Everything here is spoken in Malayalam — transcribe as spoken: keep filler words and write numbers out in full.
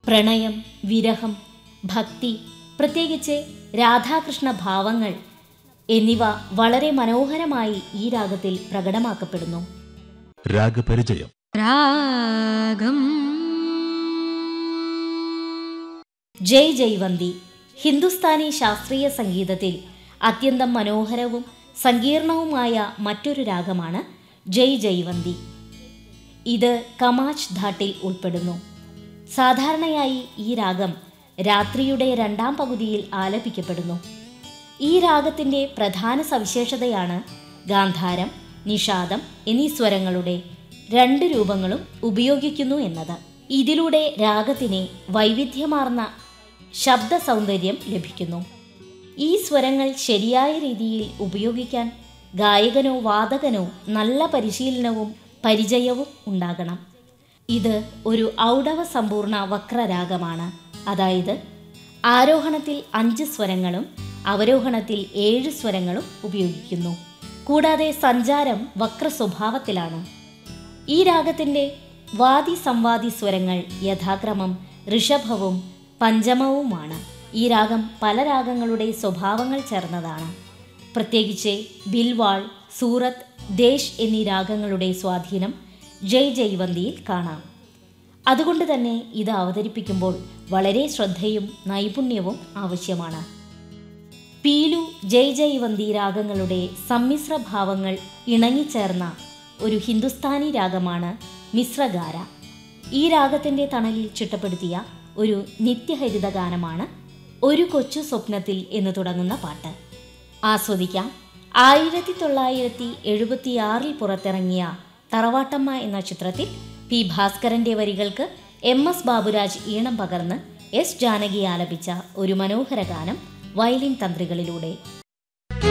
പ്രണയം, വിരഹം, ഭക്തി, പ്രത്യേകിച്ച് രാധാകൃഷ്ണ ഭാവങ്ങൾ എന്നിവ വളരെ മനോഹരമായി ഈ രാഗത്തിൽ പ്രകടമാക്കപ്പെടുന്നു. രാഗപരിചയം. രാഗം ജയ് ജയ്വന്തി ഹിന്ദുസ്ഥാനി ശാസ്ത്രീയ സംഗീതത്തിൽ അത്യന്തം മനോഹരവും സങ്കീർണവുമായ മറ്റൊരു രാഗമാണ് ജയ് ജയ്വന്തി. ഇത് കമാച്ച് ധാട്ടിൽ ഉൾപ്പെടുന്നു. സാധാരണയായി ഈ രാഗം രാത്രിയുടെ രണ്ടാം പകുതിയിൽ ആലപിക്കപ്പെടുന്നു. ഈ രാഗത്തിൻ്റെ പ്രധാന സവിശേഷതയാണ് ഗാന്ധാരം, നിഷാദം എന്നീ സ്വരങ്ങളുടെ രണ്ട് രൂപങ്ങളും ഉപയോഗിക്കുന്നു എന്നത്. ഇതിലൂടെ രാഗത്തിന് വൈവിധ്യമാർന്ന ശബ്ദ സൗന്ദര്യം ലഭിക്കുന്നു. ഈ സ്വരങ്ങൾ ശരിയായ രീതിയിൽ ഉപയോഗിക്കാൻ ഗായകനോ വാദകനോ നല്ല പരിശീലനവും പരിചയവും ഉണ്ടാകണം. ഇത് ഒരു ഔഡവ സമ്പൂർണ്ണ വക്രരാഗമാണ്. അതായത് ആരോഹണത്തിൽ അഞ്ച് സ്വരങ്ങളും അവരോഹണത്തിൽ ഏഴ് സ്വരങ്ങളും ഉപയോഗിക്കുന്നു. കൂടാതെ സഞ്ചാരം വക്ര സ്വഭാവത്തിലാണ്. ഈ രാഗത്തിൻ്റെ വാദി സംവാദി സ്വരങ്ങൾ യഥാക്രമം ഋഷഭവും പഞ്ചമവുമാണ്. ഈ രാഗം പല രാഗങ്ങളുടെ സ്വഭാവങ്ങൾ ചേർന്നതാണ്. പ്രത്യേകിച്ച് ബിൽവാൾ, സൂറത്ത്, ദേശ് എന്നീ രാഗങ്ങളുടെ സ്വാധീനം ജയ് ജയ്വന്തിയിൽ കാണാം. അതുകൊണ്ട് തന്നെ ഇത് അവതരിപ്പിക്കുമ്പോൾ വളരെ ശ്രദ്ധയും നൈപുണ്യവും ആവശ്യമാണ്. പീലു, ജയ് ജയ്വന്തി രാഗങ്ങളുടെ സമ്മിശ്ര ഭാവങ്ങൾ ഇണങ്ങിച്ചേർന്ന ഒരു ഹിന്ദുസ്ഥാനി രാഗമാണ് മിശ്രഗാര. ഈ രാഗത്തിൻ്റെ തണലിൽ ചിട്ടപ്പെടുത്തിയ ഒരു നിത്യഹരിത ഗാനമാണ് ഒരു കൊച്ചു സ്വപ്നത്തിൽ എന്ന് തുടങ്ങുന്ന പാട്ട്. ആസ്വദിക്കാം. ആയിരത്തി തൊള്ളായിരത്തി എഴുപത്തിയാറിൽ പുറത്തിറങ്ങിയ തറവാട്ടമ്മ എന്ന ചിത്രത്തിൽ പി ഭാസ്കരന്റെ വരികൾക്ക് എം എസ് ബാബുരാജ് ഈണം പകർന്ന് എസ് ജാനകി ആലപിച്ച ഒരു മനോഹര ഗാനം വയലിൻ തന്ത്രികളിലൂടെ.